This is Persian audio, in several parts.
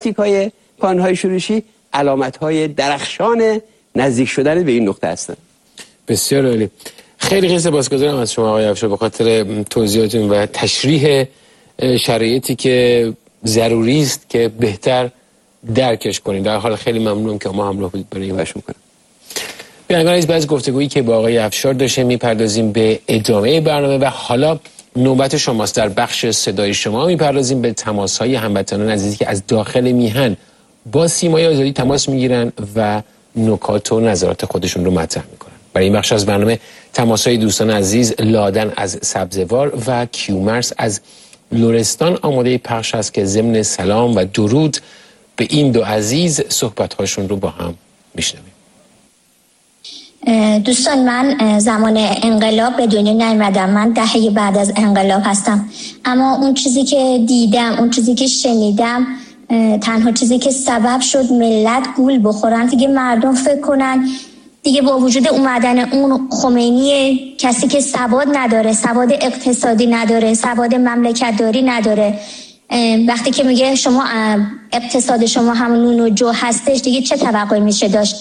تاکتیک‌های کانون‌های شورشی علامت‌های درخشان نزدیک شدن به این نقطه هستند. بسیار عالی. خیلی سپاسگزارم از شما آقای افشار به خاطر توضیحاتتون و تشریح شرایطی که ضروری است که بهتر درکش کنید. در حال خیلی ممنونم که ما همراه بودید برای این بحث می‌کنم. بینندگان عزیز، بعد از گفتگویی که با آقای افشار داشتیم میپردازیم به ادامه برنامه و حالا نوبت شماست. در بخش صدای شما میپردازیم به تماس‌های هموطنان عزیزی که از داخل میهن با سیمای آزادی تماس میگیرن و نکات و نظرات خودشون رو مطرح میکنن. برای این بخش از برنامه تماس‌های دوستان عزیز لادن از سبزوار و کیومرث از لرستان آماده پخش است که ضمن سلام و درود به این دو عزیز صحبت‌هاشون رو با هم میشنویم. دوستان، من زمان انقلاب به دنیا نیامدم. من دهه بعد از انقلاب هستم، اما اون چیزی که دیدم، اون چیزی که شنیدم، تنها چیزی که سبب شد ملت گول بخورن، دیگه مردم فکر کنن دیگه با وجود اومدن اون خمینی، کسی که سواد نداره، سواد اقتصادی نداره، سواد مملکت داری نداره، وقتی که میگه شما اقتصاد شما همون نون و جو هستش، دیگه چه توقعی میشه داشت؟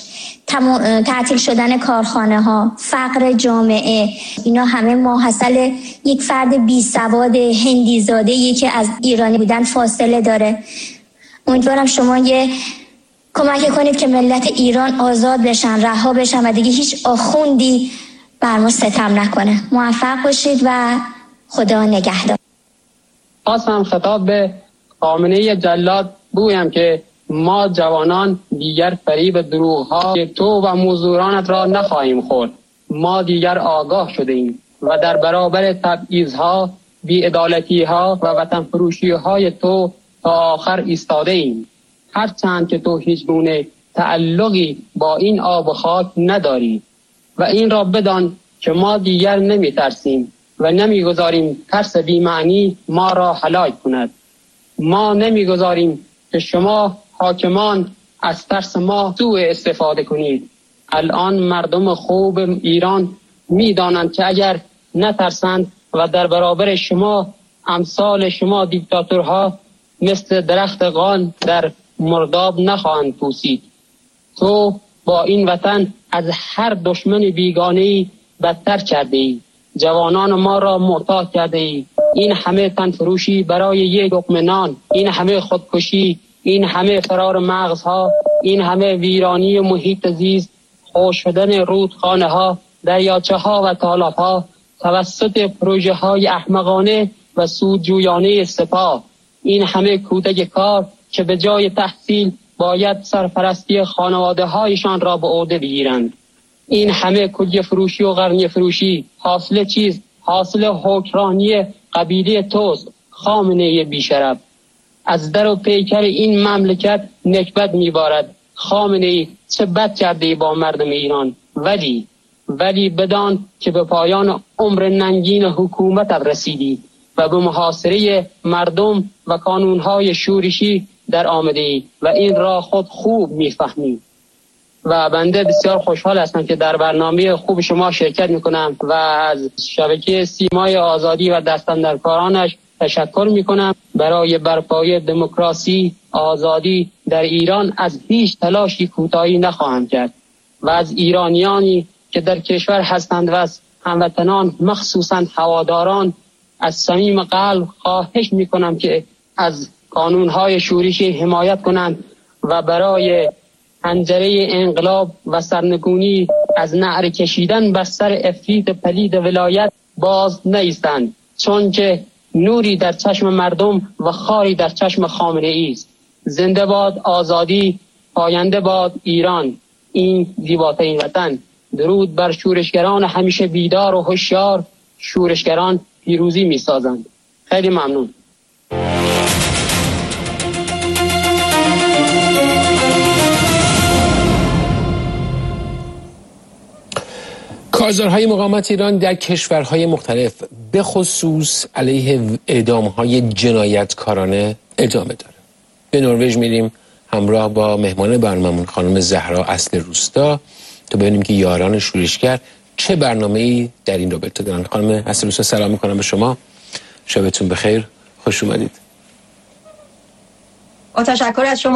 تعطیل شدن کارخانه ها، فقر جامعه، اینا همه ماحصل یک فرد بی سواد هندی زاده که از ایرانی بودن فاصله داره. امیدوارم شما یه کمک کنید که ملت ایران آزاد بشن، رها بشن و دیگه هیچ آخوندی بر ما ستم نکنه. موفق باشید و خدا نگهدار. خواستم خطاب به خامنه‌ای جلاد بگویم که ما جوانان دیگر فریب دروغ‌ها تو و مزدورانت را نخواهیم خورد. ما دیگر آگاه شده ایم و در برابر تبعیض‌ها، بی‌عدالتی‌ها و وطن فروشی‌های تو تا آخر ایستاده ایم. هرچند که تو هیچ گونه تعلقی با این آب و خاک نداری و این را بدان که ما دیگر نمی‌ترسیم و نمی‌گذاریم ترس بی‌معنی ما را هلاک کند. ما نمی‌گذاریم که شما حاکمان از ترس ما سوء استفاده کنید. الان مردم خوب ایران می‌دانند که اگر نترسند و در برابر شما امثال شما دیکتاتورها مثل درخت قان در مرداب نخواهند پوسید. تو با این وطن از هر دشمن بیگانه‌ای بدتر کرده ای. جوانان ما را معتاد کرده ای. این همه تنفروشی برای یک لقمه نان، این همه خودکشی، این همه فرار مغزها، این همه ویرانی محیط زیست، خشک شدن رودخانه ها، دریاچه ها و تالاب ها توسط پروژه های احمقانه و سودجویانه سپاه، این همه کودک کار که به جای تحصیل باید سرپرستی خانواده هایشان را به عهده بگیرند. این همه کلیه فروشی و قرنیه فروشی حاصل چیست؟ حاصل حکمرانی قبیله توست، خامنه بیشرف. از در و پیکر این مملکت نکبت میبارد. خامنه چه بد کرده با مردم ایران، ولی بدان که به پایان عمر ننگین حکومت رسیدی و به محاصره مردم و کانونهای شورشی در آمده ای و این را خود خوب میفهمی. و بنده بسیار خوشحال هستم که در برنامه خوب شما شرکت میکنم و از شبکه سیمای آزادی و دستاندرکارانش تشکر میکنم. برای برپایی دموکراسی، آزادی در ایران از هیچ تلاشی کوتاهی نخواهم کرد و از ایرانیانی که در کشور هستند و از هموطنان مخصوصا هواداران از صمیم قلب خواهش میکنم که از قانونهای شورشی حمایت کنند و برای پنجره انقلاب و سرنگونی از نعره کشیدن بر سر افریط پلید ولایت باز نیستند، چون که نوری در چشم مردم و خاری در چشم خامنه‌ای است. زنده باد آزادی، پاینده باد ایران، این زیباترین وطن. درود بر شورشگران همیشه بیدار و هوشیار. شورشگران پیروزی می‌سازند. خیلی ممنون. کارزارهای مقاومت ایران در کشورهای مختلف به خصوص علیه اعدام‌های جنایتکارانه ادامه داره. به نروژ میریم همراه با مهمان برنامه‌مون خانم زهرا اصل روستا تا ببینیم که یاران شورشگر چه برنامه‌ای در این رابطه دارن. خانم اصل روستا سلام می‌کنم به شما. شبتون بخیر. خوش اومدید. با تشکر از شما